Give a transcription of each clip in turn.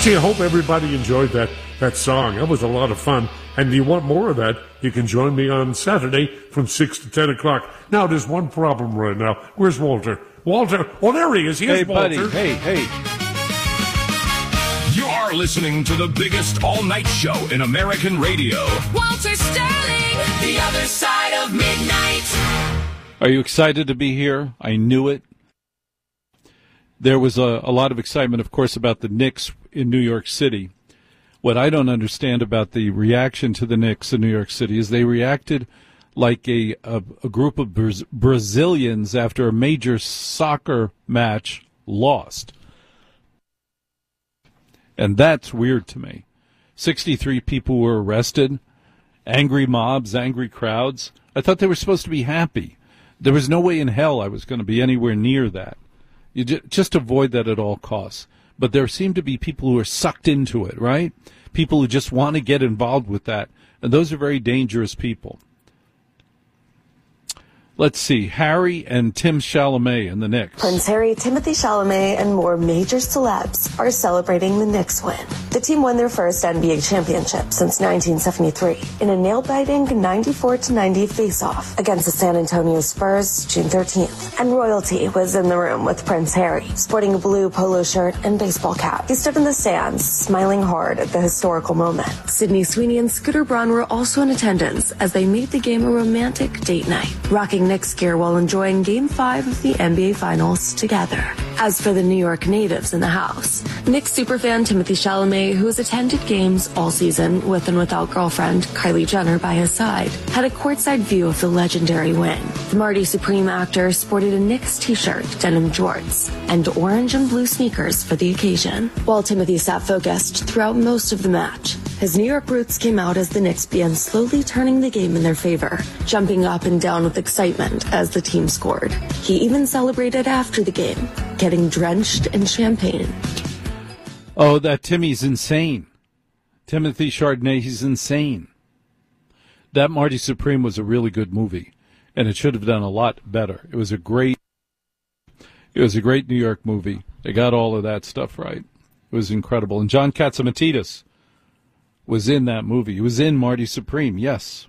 Gee, I hope everybody enjoyed that song. That was a lot of fun. And if you want more of that, you can join me on Saturday from 6 to 10 o'clock. Now, there's one problem right now. Where's Walter? Walter? Oh, there he is. Here's Walter. Buddy. Hey. You're listening to the biggest all-night show in American radio. Walter Sterling, the other side of midnight. Are you excited to be here? I knew it. There was a lot of excitement, of course, about the Knicks in New York City. What I don't understand about the reaction to the Knicks in New York City is they reacted like a group of Brazilians after a major soccer match lost. And that's weird to me. 63 people were arrested, angry mobs, angry crowds. I thought they were supposed to be happy. There was no way in hell I was going to be anywhere near that. You just avoid that at all costs. But there seem to be people who are sucked into it, right? People who just want to get involved with that. And those are very dangerous people. Let's see, Harry and Tim Chalamet and the Knicks. Prince Harry, Timothée Chalamet, and more major celebs are celebrating the Knicks win. The team won their first NBA championship since 1973 in a nail-biting 94-90 face-off against the San Antonio Spurs June 13th. And royalty was in the room with Prince Harry, sporting a blue polo shirt and baseball cap. He stood in the stands, smiling hard at the historical moment. Sydney Sweeney and Scooter Braun were also in attendance as they made the game a romantic date night, rocking Knicks gear while enjoying Game 5 of the NBA Finals together. As for the New York natives in the house, Knicks superfan Timothée Chalamet, who has attended games all season with and without girlfriend Kylie Jenner by his side, had a courtside view of the legendary win. The Marty Supreme actor sported a Knicks t-shirt, denim jorts, and orange and blue sneakers for the occasion. While Timothée sat focused throughout most of the match, his New York roots came out as the Knicks began slowly turning the game in their favor, jumping up and down with excitement as the team scored. He even celebrated after the game, getting drenched in champagne. Oh, that Timmy's insane. Timothy Chardonnay, he's insane. That Marty Supreme was a really good movie, and it should have done a lot better. It was a great New York movie. They got all of that stuff right. It was incredible. And John Catsimatidis was in that movie. He was in Marty Supreme, yes.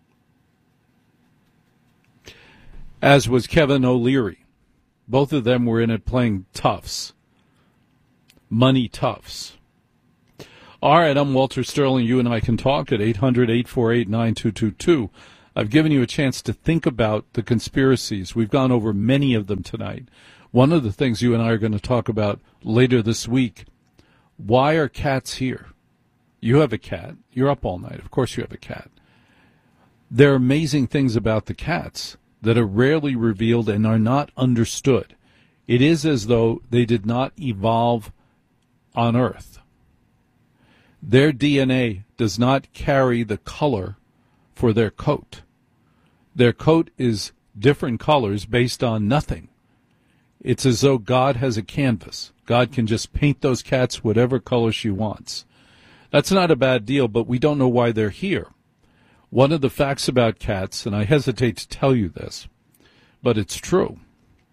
As was Kevin O'Leary. Both of them were in it playing toughs. Money toughs. All right, I'm Walter Sterling. You and I can talk at 800-848-9222. I've given you a chance to think about the conspiracies. We've gone over many of them tonight. One of the things you and I are going to talk about later this week, why are cats here? You have a cat. You're up all night. Of course you have a cat. There are amazing things about the cats that are rarely revealed and are not understood. It is as though they did not evolve on Earth. Their DNA does not carry the color for their coat. Their coat is different colors based on nothing. It's as though God has a canvas. God can just paint those cats whatever color she wants. That's not a bad deal, but we don't know why they're here. One of the facts about cats, and I hesitate to tell you this, but it's true.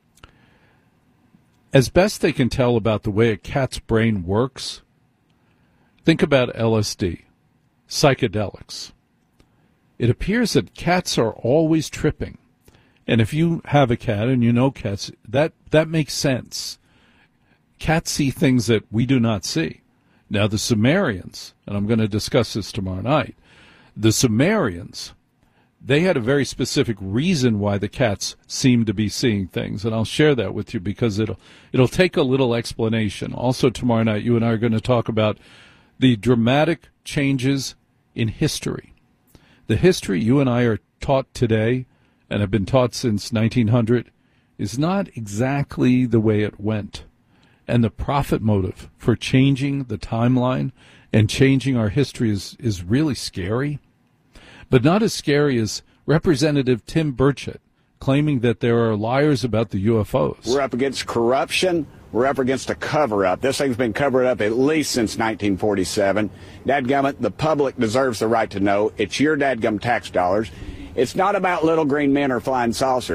As best they can tell about the way a cat's brain works, think about LSD, psychedelics. It appears that cats are always tripping. And if you have a cat and you know cats, that makes sense. Cats see things that we do not see. Now, the Sumerians, and I'm going to discuss this tomorrow night, the Sumerians, they had a very specific reason why the cats seem to be seeing things, and I'll share that with you because it'll take a little explanation. Also, tomorrow night, you and I are going to talk about the dramatic changes in history. The history you and I are taught today and have been taught since 1900 is not exactly the way it went. And the profit motive for changing the timeline and changing our history is really scary. But not as scary as Representative Tim Burchett claiming that there are liars about the UFOs. We're up against corruption. We're up against a cover-up. This thing's been covered up at least since 1947. Dadgummit, the public deserves the right to know. It's your dadgum tax dollars. It's not about little green men or flying saucers.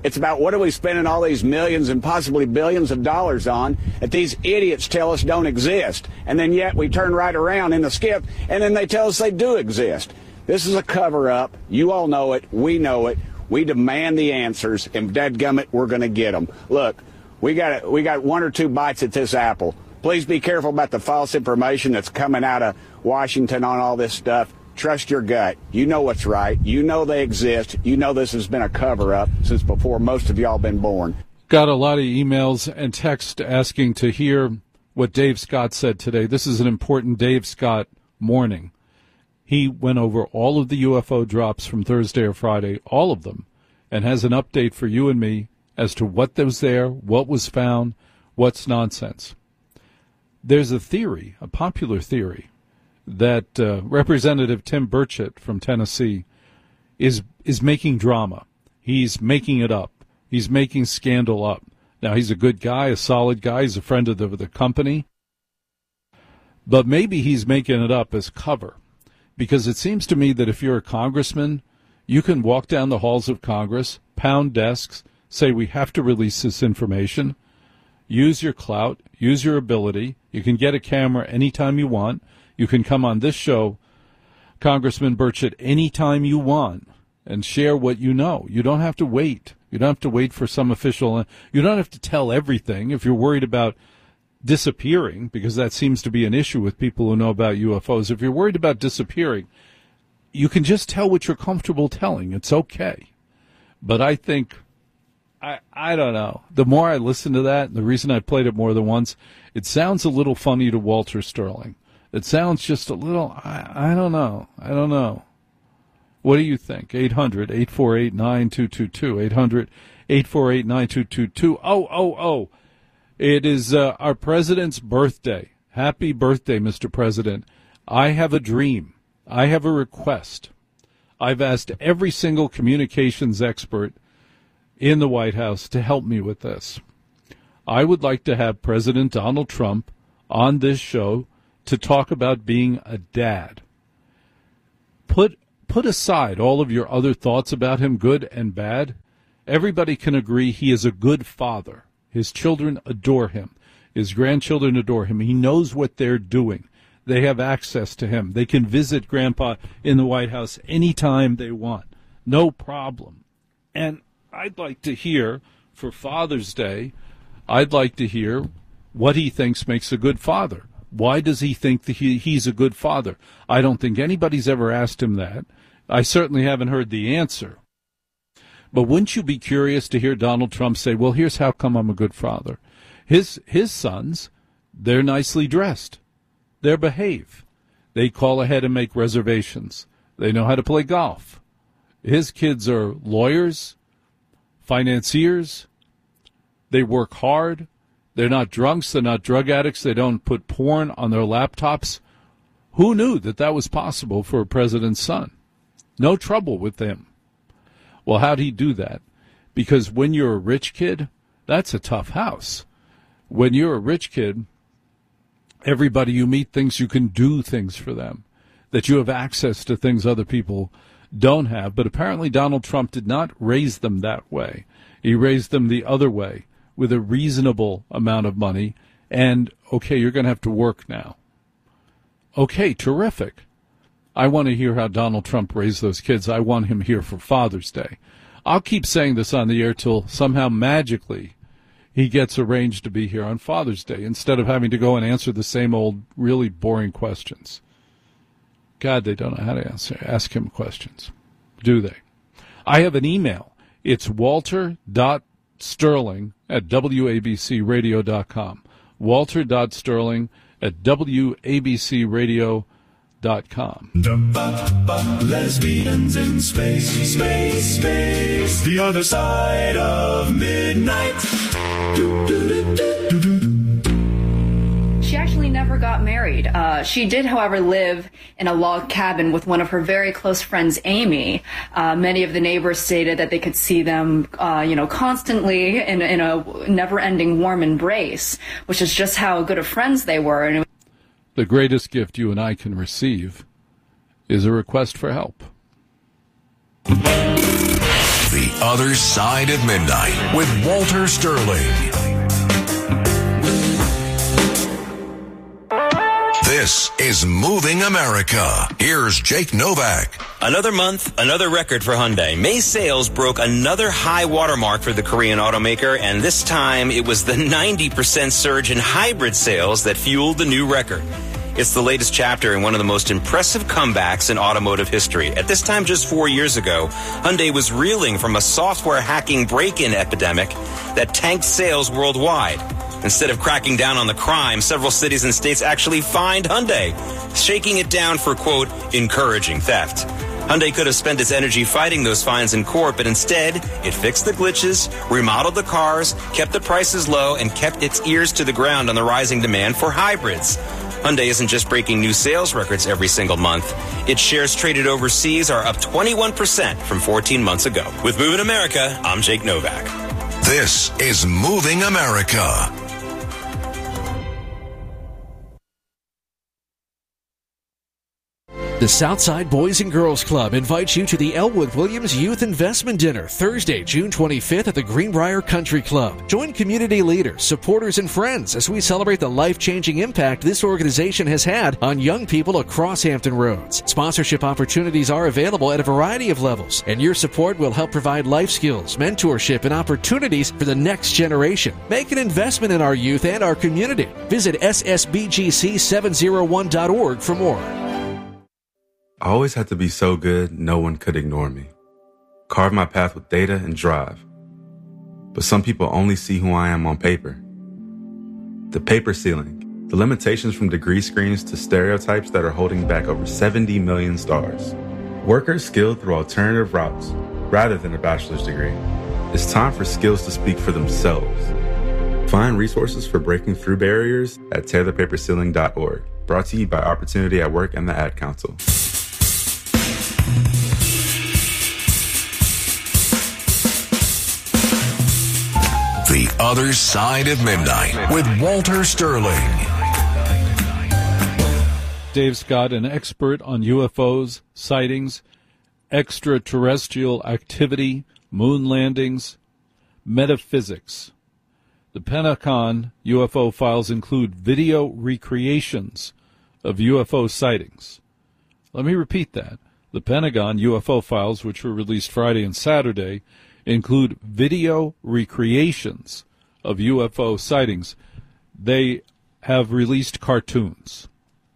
It's about what are we spending all these millions and possibly billions of dollars on that these idiots tell us don't exist. And then yet we turn right around in the skip and then they tell us they do exist. This is a cover-up. You all know it. We know it. We demand the answers, and dadgummit, we're going to get them. Look, we got 1 or 2 bites at this apple. Please be careful about the false information that's coming out of Washington on all this stuff. Trust your gut. You know what's right. You know they exist. You know this has been a cover-up since before most of y'all been born. Got a lot of emails and text asking to hear what Dave Scott said today. This is an important Dave Scott morning. He went over all of the UFO drops from Thursday or Friday, all of them, and has an update for you and me as to what was there, what was found, what's nonsense. There's a theory, a popular theory, that Representative Tim Burchett from Tennessee is making drama. He's making it up. He's making scandal up. Now, he's a good guy, a solid guy. He's a friend of the company. But maybe he's making it up as cover. Because it seems to me that if you're a congressman, you can walk down the halls of Congress, pound desks, say we have to release this information, use your clout, use your ability. You can get a camera anytime you want. You can come on this show, Congressman Burchett, anytime you want and share what you know. You don't have to wait. You don't have to wait for some official. You don't have to tell everything if you're worried about disappearing, because that seems to be an issue with people who know about UFOs. If you're worried about disappearing, you can just tell what you're comfortable telling. It's okay. But I think, I don't know. The more I listen to that, and the reason I played it more than once, it sounds a little funny to Walter Sterling. It sounds just a little, I don't know. I don't know. What do you think? 800-848-9222. 800-848-9222. Oh. It is our president's birthday. Happy birthday, Mr. President. I have a dream. I have a request. I've asked every single communications expert in the White House to help me with this. I would like to have President Donald Trump on this show to talk about being a dad. Put aside all of your other thoughts about him, good and bad. Everybody can agree he is a good father. His children adore him. His grandchildren adore him. He knows what they're doing. They have access to him. They can visit Grandpa in the White House anytime they want. No problem. And I'd like to hear, for Father's Day, I'd like to hear what he thinks makes a good father. Why does he think that he's a good father? I don't think anybody's ever asked him that. I certainly haven't heard the answer. But wouldn't you be curious to hear Donald Trump say, well, here's how come I'm a good father. His sons, they're nicely dressed. They behave. They call ahead and make reservations. They know how to play golf. His kids are lawyers, financiers. They work hard. They're not drunks. They're not drug addicts. They don't put porn on their laptops. Who knew that was possible for a president's son? No trouble with them. Well, how'd he do that? Because when you're a rich kid, that's a tough house. When you're a rich kid, everybody you meet thinks you can do things for them, that you have access to things other people don't have. But apparently Donald Trump did not raise them that way. He raised them the other way with a reasonable amount of money. And, okay, you're going to have to work now. Okay, terrific. I want to hear how Donald Trump raised those kids. I want him here for Father's Day. I'll keep saying this on the air till somehow magically he gets arranged to be here on Father's Day instead of having to go and answer the same old really boring questions. God, they don't know how to ask him questions, do they? I have an email. It's walter.sterling@wabcradio.com. walter.sterling@wabcradio.com. Lesbians in space. The other side of midnight. She actually never got married. She did, however, live in a log cabin with one of her very close friends, Amy. Many of the neighbors stated that they could see them, constantly in a never-ending warm embrace, which is just how good of friends they were. And the greatest gift you and I can receive is a request for help. The Other Side of Midnight with Walter Sterling. This is Moving America. Here's Jake Novak. Another month, another record for Hyundai. May sales broke another high watermark for the Korean automaker, and this time it was the 90% surge in hybrid sales that fueled the new record. It's the latest chapter in one of the most impressive comebacks in automotive history. At this time, just 4 years ago, Hyundai was reeling from a software hacking break-in epidemic that tanked sales worldwide. Instead of cracking down on the crime, several cities and states actually fined Hyundai, shaking it down for, quote, encouraging theft. Hyundai could have spent its energy fighting those fines in court, but instead, it fixed the glitches, remodeled the cars, kept the prices low, and kept its ears to the ground on the rising demand for hybrids. Hyundai isn't just breaking new sales records every single month. Its shares traded overseas are up 21% from 14 months ago. With Moving America, I'm Jake Novak. This is Moving America. The Southside Boys and Girls Club invites you to the Elwood Williams Youth Investment Dinner, Thursday, June 25th at the Greenbrier Country Club. Join community leaders, supporters, and friends as we celebrate the life-changing impact this organization has had on young people across Hampton Roads. Sponsorship opportunities are available at a variety of levels, and your support will help provide life skills, mentorship, and opportunities for the next generation. Make an investment in our youth and our community. Visit ssbgc701.org for more. I always had to be so good, no one could ignore me. Carve my path with data and drive. But some people only see who I am on paper. The paper ceiling, the limitations from degree screens to stereotypes that are holding back over 70 million stars. Workers skilled through alternative routes, rather than a bachelor's degree. It's time for skills to speak for themselves. Find resources for breaking through barriers at tearthepaperceiling.org. Brought to you by Opportunity at Work and the Ad Council. The Other Side of Midnight with Walter Sterling. Dave Scott, an expert on UFOs, sightings, extraterrestrial activity, moon landings, metaphysics. The Pentagon UFO files include video recreations of UFO sightings. Let me repeat that. The Pentagon UFO files, which were released Friday and Saturday, include video recreations of UFO sightings. They have released cartoons.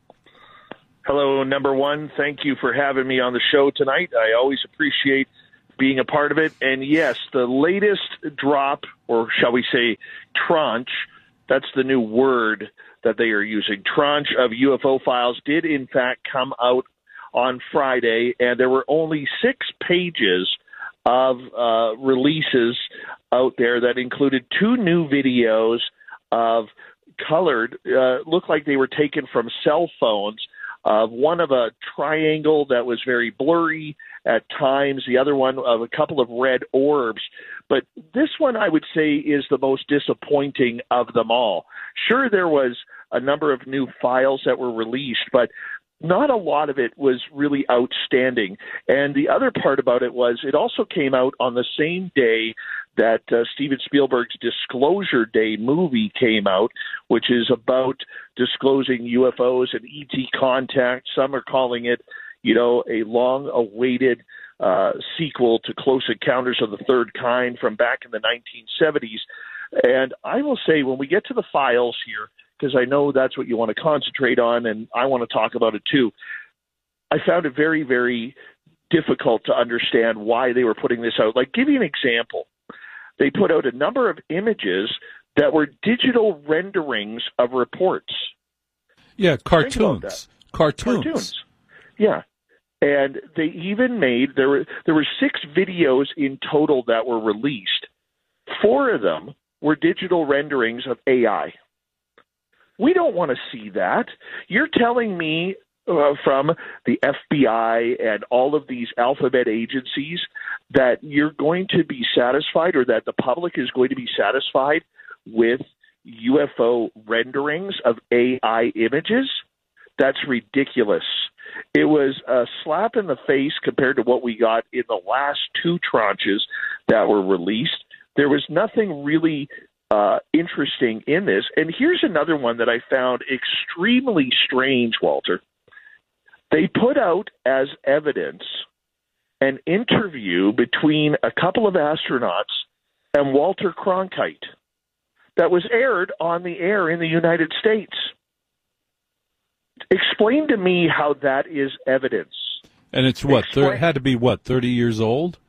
Hello, number one. Thank you for having me on the show tonight. I always appreciate being a part of it. And yes, the latest drop, or shall we say tranche, that's the new word that they are using, tranche of UFO files did in fact come out on Friday, and there were only 6 pages of releases out there that included 2 new videos of colored, looked like they were taken from cell phones, one of a triangle that was very blurry at times, the other one of a couple of red orbs. But this one, I would say, is the most disappointing of them all. Sure, there was a number of new files that were released, but not a lot of it was really outstanding. And the other part about it was it also came out on the same day that Steven Spielberg's Disclosure Day movie came out, which is about disclosing UFOs and ET contact. Some are calling it, a long-awaited sequel to Close Encounters of the Third Kind from back in the 1970s. And I will say, when we get to the files here, because I know that's what you want to concentrate on, and I want to talk about it too, I found it very, very difficult to understand why they were putting this out. Like, give you an example. They put out a number of images that were digital renderings of reports. Yeah, cartoons. Cartoons. Yeah. And they even made, there were 6 videos in total that were released. 4 of them were digital renderings of AI. We don't want to see that. You're telling me from the FBI and all of these alphabet agencies that you're going to be satisfied, or that the public is going to be satisfied with UFO renderings of AI images? That's ridiculous. It was a slap in the face compared to what we got in the last 2 tranches that were released. There was nothing really interesting in this. And here's another one that I found extremely strange, Walter. They put out as evidence an interview between a couple of astronauts and Walter Cronkite that was aired on the air in the United States. Explain to me how that is evidence. And it's what? It had to be what, 30 years old?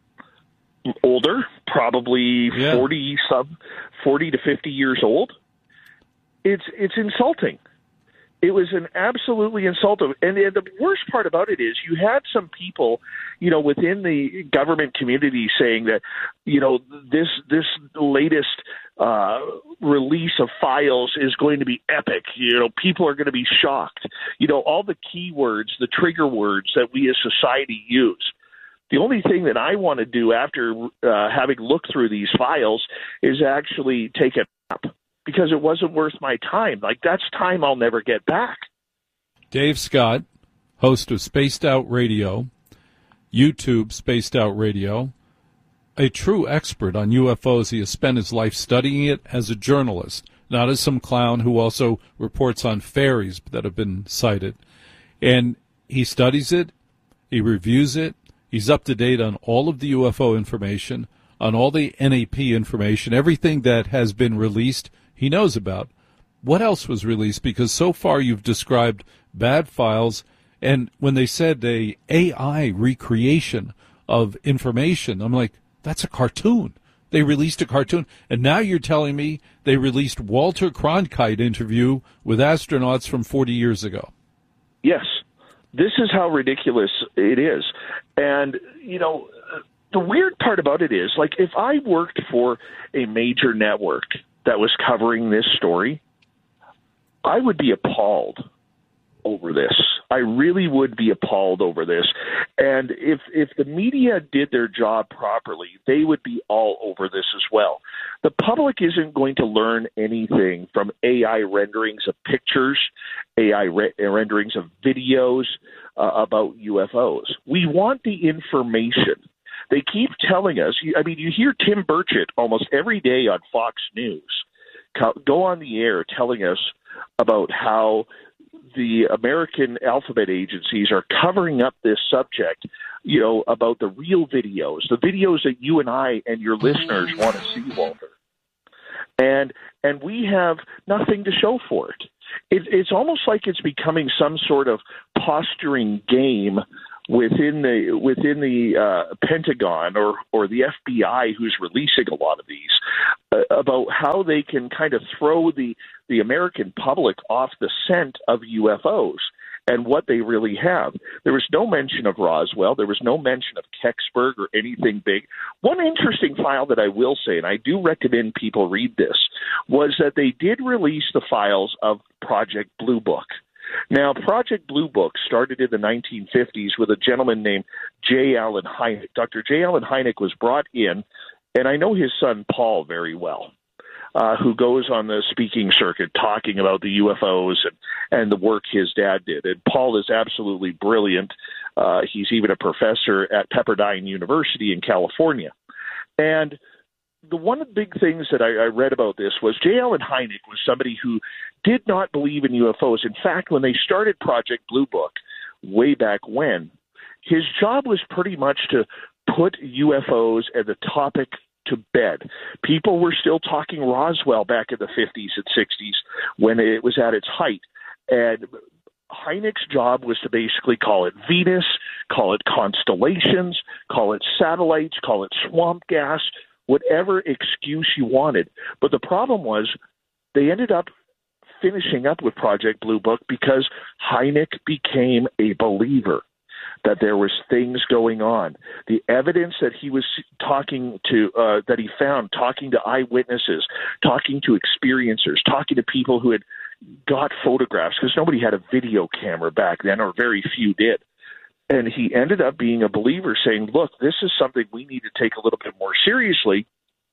Older, probably 40 to 50 years old. It's insulting. It was an absolutely insulting. And the worst part about it is you had some people, within the government community saying that, this latest release of files is going to be epic. People are going to be shocked. All the keywords, the trigger words that we as society use. The only thing that I want to do after having looked through these files is actually take a nap, because it wasn't worth my time. Like, that's time I'll never get back. Dave Scott, host of Spaced Out Radio, YouTube Spaced Out Radio, a true expert on UFOs. He has spent his life studying it as a journalist, not as some clown who also reports on fairies that have been sighted. And he studies it, he reviews it, he's up to date on all of the UFO information, on all the NAP information, everything that has been released he knows about. What else was released? Because so far you've described bad files, and when they said a AI recreation of information, I'm like, that's a cartoon. They released a cartoon, and now you're telling me they released Walter Cronkite interview with astronauts from 40 years ago. Yes. This is how ridiculous it is. And, the weird part about it is, like, if I worked for a major network that was covering this story, I would be appalled over this. I really would be appalled over this. And if the media did their job properly, they would be all over this as well. The public isn't going to learn anything from AI renderings of pictures, AI renderings of videos about UFOs. We want the information. They keep telling us, you hear Tim Burchett almost every day on Fox News go on the air telling us about how the American alphabet agencies are covering up this subject, about the real videos, the videos that you and I and your listeners want to see, Walter. And we have nothing to show for it. It's almost like it's becoming some sort of posturing game within the Pentagon or the FBI, who's releasing a lot of these, about how they can kind of throw the American public off the scent of UFOs and what they really have. There was no mention of Roswell. There was no mention of Kecksburg or anything big. One interesting file that I will say, and I do recommend people read this, was that they did release the files of Project Blue Book. Now, Project Blue Book started in the 1950s with a gentleman named J. Allen Hynek. Dr. J. Allen Hynek was brought in, and I know his son Paul very well, who goes on the speaking circuit talking about the UFOs and the work his dad did. And Paul is absolutely brilliant. He's even a professor at Pepperdine University in California. And one of the big things that I read about this was J. Allen Hynek was somebody who did not believe in UFOs. In fact, when they started Project Blue Book way back when, his job was pretty much to put UFOs and the topic to bed. People were still talking Roswell back in the 50s and 60s when it was at its height. And Hynek's job was to basically call it Venus, call it constellations, call it satellites, call it swamp gas, whatever excuse you wanted. But the problem was they ended up finishing up with Project Blue Book because Hynek became a believer that there was things going on. The evidence that he was talking to, that he found, talking to eyewitnesses, talking to experiencers, talking to people who had got photographs, because nobody had a video camera back then, or very few did. And he ended up being a believer, saying, look, this is something we need to take a little bit more seriously.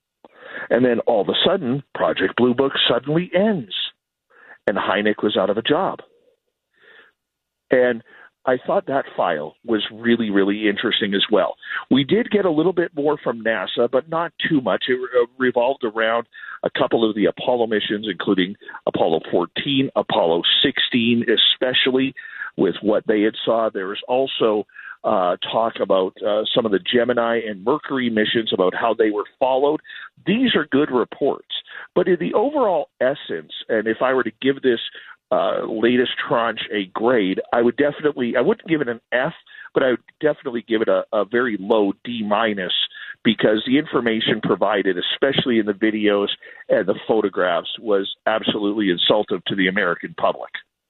And then all of a sudden, Project Blue Book suddenly ends, and Hynek was out of a job. And I thought that file was really, really interesting as well. We did get a little bit more from NASA, but not too much. It revolved around a couple of the Apollo missions, including Apollo 14, Apollo 16, especially with what they had saw. There was also talk about some of the Gemini and Mercury missions, about how they were followed. These are good reports. But in the overall essence, and if I were to give this latest tranche a grade, I wouldn't give it an F, but I would definitely give it a very low D-, because the information provided, especially in the videos and the photographs, was absolutely insulting to the American public.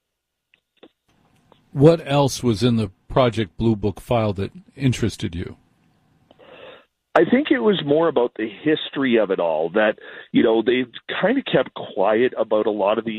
What else was in the Project Blue Book file that interested you? I think it was more about the history of it all, that, they've kind of kept quiet about a lot of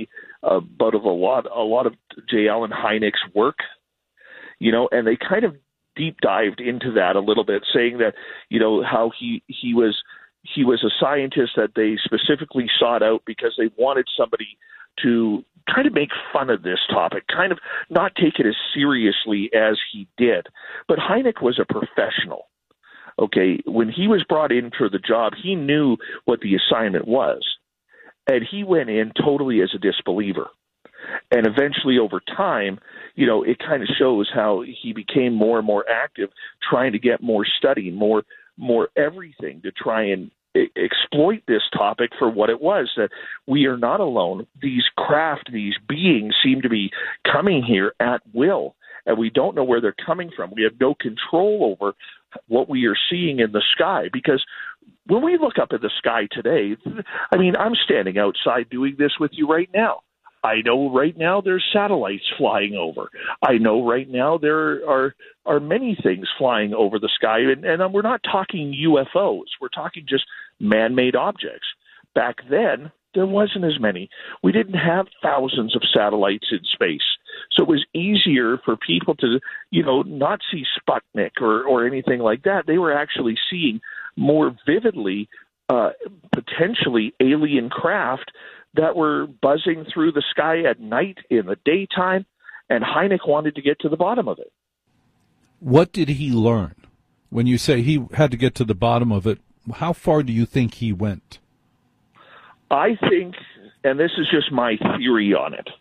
J. Allen Hynek's work, and they kind of deep dived into that a little bit, saying that, how he was a scientist that they specifically sought out because they wanted somebody to kind of make fun of this topic, kind of not take it as seriously as he did. But Hynek was a professional. Okay, when he was brought in for the job, he knew what the assignment was, and he went in totally as a disbeliever. And eventually, over time, it kind of shows how he became more and more active, trying to get more study, more everything to try and exploit this topic for what it was, that we are not alone. These beings seem to be coming here at will, and we don't know where they're coming from. We have no control over what we are seeing in the sky, because when we look up at the sky today, I'm standing outside doing this with you right now. I know right now there's satellites flying over. I know right now there are many things flying over the sky, and we're not talking UFOs. We're talking just man-made objects. Back then, there wasn't as many. We didn't have thousands of satellites in space. So it was easier for people to, not see Sputnik or anything like that. They were actually seeing more vividly, potentially alien craft that were buzzing through the sky at night, in the daytime, and Hynek wanted to get to the bottom of it. What did he learn? When you say he had to get to the bottom of it, how far do you think he went? I think, and this is just my theory on it,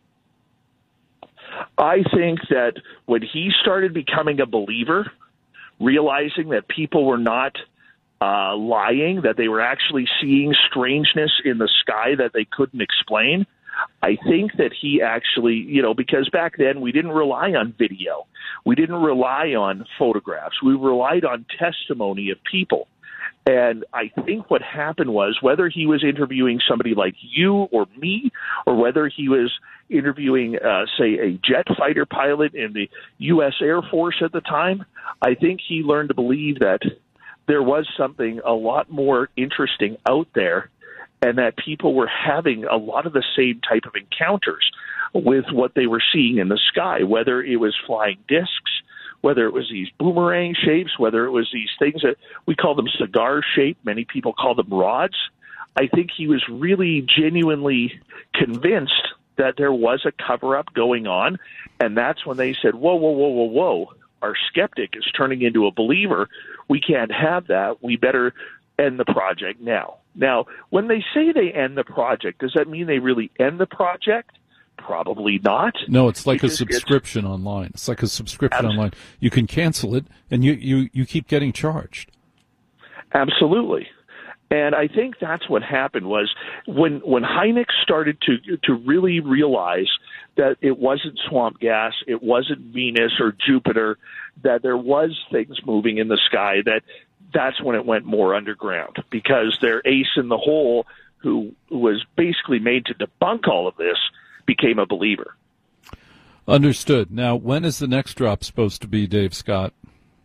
I think that when he started becoming a believer, realizing that people were not lying, that they were actually seeing strangeness in the sky that they couldn't explain, I think that he actually, because back then we didn't rely on video. We didn't rely on photographs. We relied on testimony of people. And I think what happened was, whether he was interviewing somebody like you or me, or whether he was interviewing, say, a jet fighter pilot in the U.S. Air Force at the time, I think he learned to believe that there was something a lot more interesting out there, and that people were having a lot of the same type of encounters with what they were seeing in the sky, whether it was flying discs, whether it was these boomerang shapes, whether it was these things that we call them cigar shaped, many people call them rods. I think he was really genuinely convinced that there was a cover-up going on, and that's when they said, whoa, our skeptic is turning into a believer. We can't have that. We better end the project now. Now, when they say they end the project, does that mean they really end the project? Probably not. No, it's like a subscription online. It's like a subscription online. You can cancel it, and you keep getting charged. Absolutely. And I think that's what happened was when Hynek started to really realize that it wasn't swamp gas, it wasn't Venus or Jupiter, that there was things moving in the sky, that's when it went more underground, because their ace in the hole, who was basically made to debunk all of this, became a believer. Understood. Now, when is the next drop supposed to be, Dave Scott?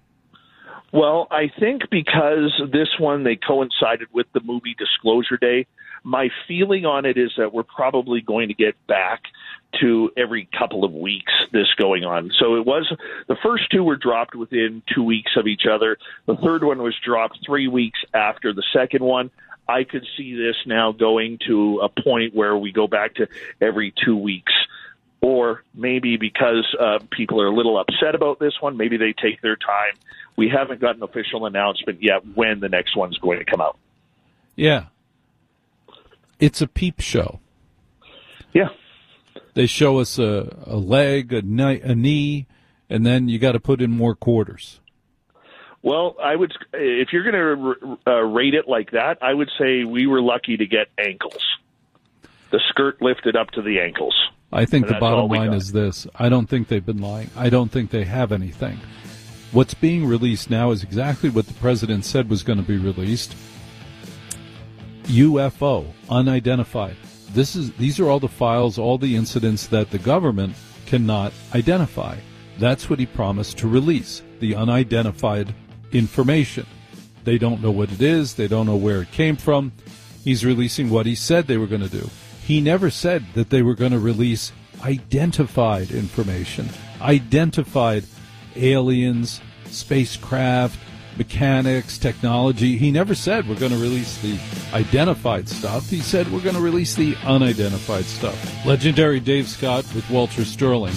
Well, I think because this one, they coincided with the movie Disclosure Day, my feeling on it is that we're probably going to get back to every couple of weeks this going on. So it was, the first two were dropped within 2 weeks of each other. The third one was dropped 3 weeks after the second one. I could see this now going to a point where we go back to every 2 weeks, or before, maybe because people are a little upset about this one. Maybe they take their time. We haven't got an official announcement yet when the next one's going to come out. Yeah. It's a peep show. Yeah. They show us a leg, a knee, and then you got to put in more quarters. Well, if you're going to rate it like that, I would say we were lucky to get ankles. The skirt lifted up to the ankles. I think the bottom line is this. I don't think they've been lying. I don't think they have anything. What's being released now is exactly what the president said was going to be released. UFO, unidentified. These are all the files, all the incidents that the government cannot identify. That's what he promised to release, the unidentified information. They don't know what it is. They don't know where it came from. He's releasing what he said they were going to do. He never said that they were going to release identified information, identified aliens, spacecraft, mechanics, technology. He never said we're going to release the identified stuff. He said we're going to release the unidentified stuff. Legendary Dave Scott with Walter Sterling.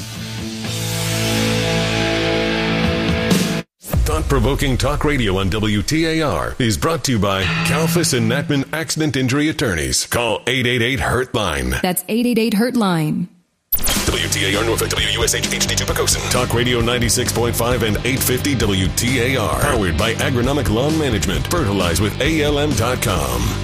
Thought-provoking talk radio on WTAR is brought to you by Kalfas and Natman Accident Injury Attorneys. Call 888-HURT-LINE. That's 888-HURT-LINE. WTAR Norfolk, WUSH HD2 Pocosin. Talk Radio 96.5 and 850 WTAR. Powered by Agronomic Lawn Management. Fertilize with ALM.com.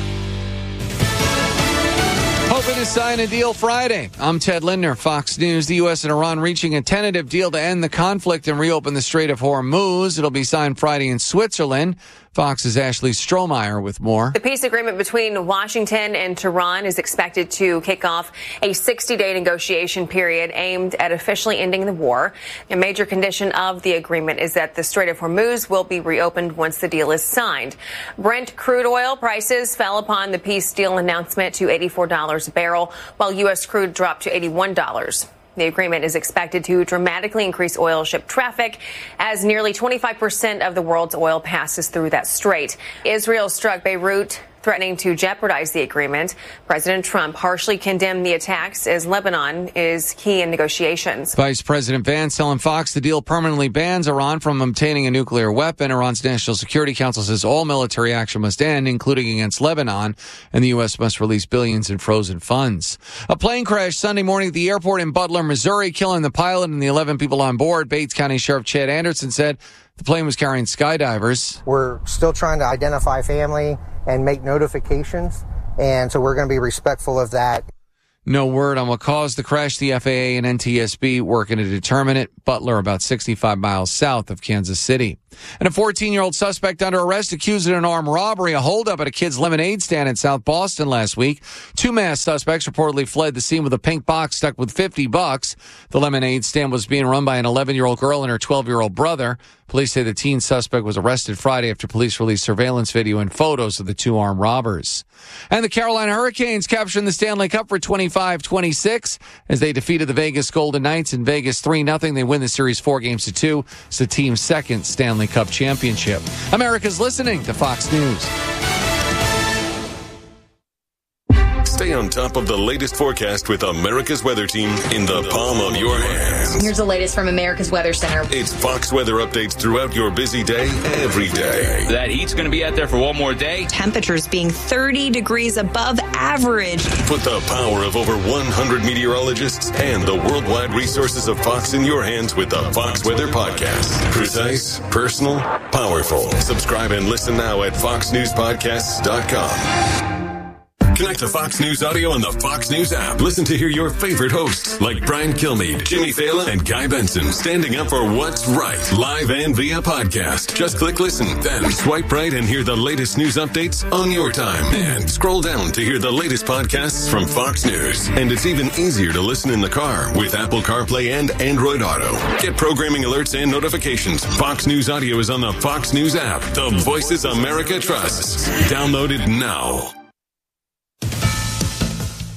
Hoping to sign a deal Friday. I'm Ted Lindner, Fox News. The U.S. and Iran reaching a tentative deal to end the conflict and reopen the Strait of Hormuz. It'll be signed Friday in Switzerland. Fox's Ashley Strohmeyer with more. The peace agreement between Washington and Tehran is expected to kick off a 60-day negotiation period aimed at officially ending the war. A major condition of the agreement is that the Strait of Hormuz will be reopened once the deal is signed. Brent crude oil prices fell upon the peace deal announcement to $84 a barrel, while U.S. crude dropped to $81. The agreement is expected to dramatically increase oil ship traffic as nearly 25% of the world's oil passes through that strait. Israel struck Beirut, threatening to jeopardize the agreement. President Trump harshly condemned the attacks as Lebanon is key in negotiations. Vice President Vance telling Fox the deal permanently bans Iran from obtaining a nuclear weapon. Iran's National Security Council says all military action must end, including against Lebanon, and the U.S. must release billions in frozen funds. A plane crashed Sunday morning at the airport in Butler, Missouri, killing the pilot and the 11 people on board. Bates County Sheriff Chad Anderson said the plane was carrying skydivers. We're still trying to identify family and make notifications, and so we're going to be respectful of that. No word on what caused the crash. The FAA and NTSB working to determine it. Butler, about 65 miles south of Kansas City. And a 14-year-old suspect under arrest accused of an armed robbery, a holdup at a kid's lemonade stand in South Boston last week. Two masked suspects reportedly fled the scene with a pink box stuck with $50. The lemonade stand was being run by an 11-year-old girl and her 12-year-old brother. Police say the teen suspect was arrested Friday after police released surveillance video and photos of the two armed robbers. And the Carolina Hurricanes capturing the Stanley Cup for 25-26 as they defeated the Vegas Golden Knights in Vegas 3-0. They win the series 4-2. It's the team's second Stanley Cup championship. America's listening to Fox News. Stay on top of the latest forecast with America's Weather Team in the palm of your hands. Here's the latest from America's Weather Center. It's Fox weather updates throughout your busy day, every day. That heat's going to be out there for one more day. Temperatures being 30 degrees above average. Put the power of over 100 meteorologists and the worldwide resources of Fox in your hands with the Fox Weather Podcast. Precise, personal, powerful. Subscribe and listen now at foxnewspodcasts.com. Connect to Fox News Audio on the Fox News app. Listen to hear your favorite hosts like Brian Kilmeade, Jimmy Fallon, and Guy Benson standing up for what's right, live and via podcast. Just click listen, then swipe right and hear the latest news updates on your time. And scroll down to hear the latest podcasts from Fox News. And it's even easier to listen in the car with Apple CarPlay and Android Auto. Get programming alerts and notifications. Fox News Audio is on the Fox News app. The voices America trusts. Download it now.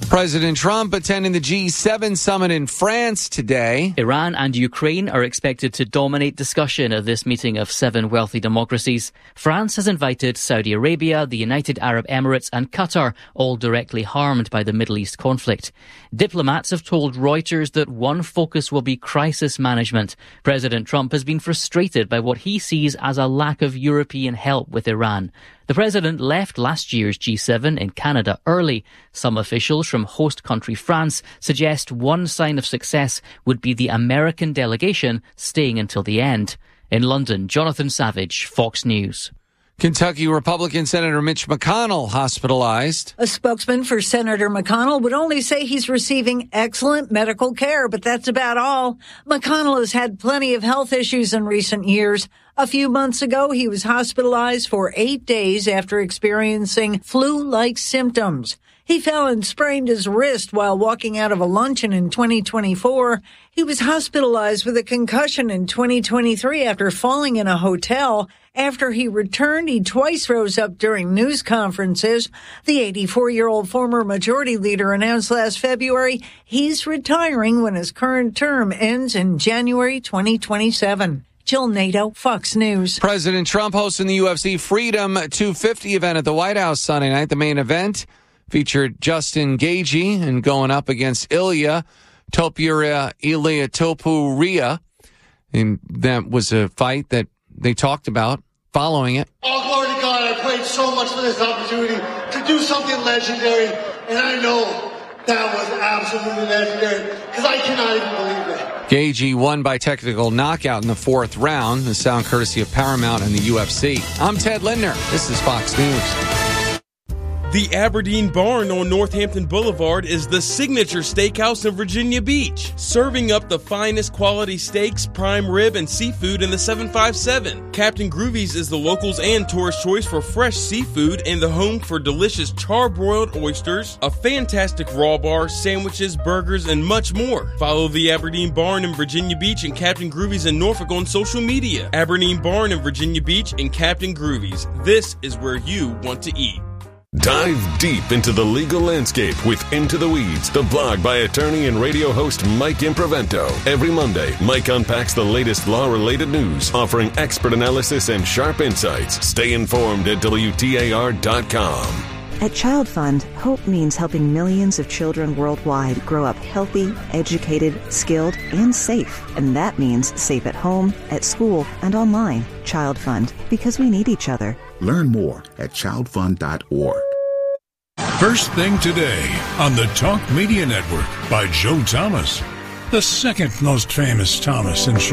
President Trump attending the G7 summit in France today. Iran and Ukraine are expected to dominate discussion at this meeting of 7 wealthy democracies. France has invited Saudi Arabia, the United Arab Emirates and Qatar, all directly harmed by the Middle East conflict. Diplomats have told Reuters that one focus will be crisis management. President Trump has been frustrated by what he sees as a lack of European help with Iran. The president left last year's G7 in Canada early. Some officials from host country France suggest one sign of success would be the American delegation staying until the end. In London, Jonathan Savage, Fox News. Kentucky Republican Senator Mitch McConnell hospitalized. A spokesman for Senator McConnell would only say he's receiving excellent medical care, but that's about all. McConnell has had plenty of health issues in recent years. A few months ago, he was hospitalized for 8 days after experiencing flu-like symptoms. He fell and sprained his wrist while walking out of a luncheon in 2024. He was hospitalized with a concussion in 2023 after falling in a hotel. After he returned, he twice rose up during news conferences. The 84-year-old former majority leader announced last February he's retiring when his current term ends in January 2027. Jill Nato, Fox News. President Trump hosting the UFC Freedom 250 event at the White House Sunday night. The main event featured Justin Gaethje and going up against Ilia Topuria. And that was a fight that they talked about following it. All glory to God, I prayed so much for this opportunity to do something legendary, and I know that was absolutely legendary because I cannot even believe it. Gaethje won by technical knockout in the 4th round. The sound courtesy of Paramount and the UFC. I'm Ted Lindner. This is Fox News. The Aberdeen Barn on Northampton Boulevard is the signature steakhouse in Virginia Beach, serving up the finest quality steaks, prime rib, and seafood in the 757. Captain Groovy's is the locals' and tourist choice for fresh seafood and the home for delicious charbroiled oysters, a fantastic raw bar, sandwiches, burgers, and much more. Follow the Aberdeen Barn in Virginia Beach and Captain Groovy's in Norfolk on social media. Aberdeen Barn in Virginia Beach and Captain Groovy's. This is where you want to eat. Dive deep into the legal landscape with Into the Weeds, the blog by attorney and radio host Mike Improvento. Every Monday, Mike unpacks the latest law-related news, offering expert analysis and sharp insights. Stay informed at WTAR.com. At Child Fund, hope means helping millions of children worldwide grow up healthy, educated, skilled, and safe. And that means safe at home, at school, and online. Child Fund, because we need each other. Learn more at childfund.org. First Thing Today on the Talk Media Network by Joe Thomas, the second most famous Thomas in